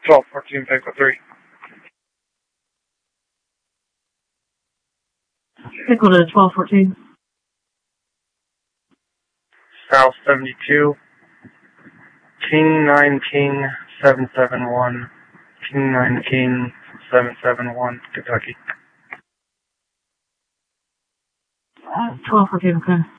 1214 Pico 3. Pickle to 1214. South 72. King 9 King 771. King 9 King 771, Kentucky. 1214, okay.